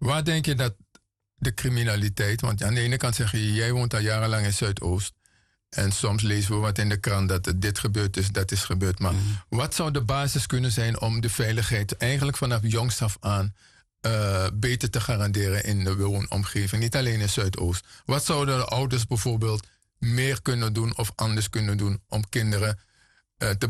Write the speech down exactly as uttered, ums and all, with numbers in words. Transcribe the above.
Waar denk je dat de criminaliteit, want aan de ene kant zeg je, jij woont al jarenlang in Zuidoost. En soms lezen we wat in de krant dat er dit gebeurd is, dat is gebeurd. Maar mm. wat zou de basis kunnen zijn om de veiligheid eigenlijk vanaf jongs af aan uh, beter te garanderen in de woonomgeving? Niet alleen in Zuidoost. Wat zouden de ouders bijvoorbeeld meer kunnen doen of anders kunnen doen om kinderen uh, te